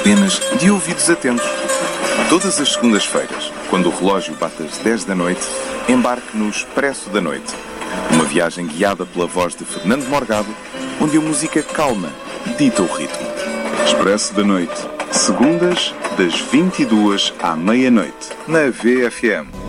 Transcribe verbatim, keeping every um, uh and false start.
apenas de ouvidos atentos. Todas as segundas-feiras, quando o relógio bate às dez da noite, embarque no Expresso da Noite. Uma viagem guiada pela voz de Fernando Morgado, onde a música calma dita o ritmo. Expresso da Noite, segundas, das vinte e duas à meia-noite, na V F M.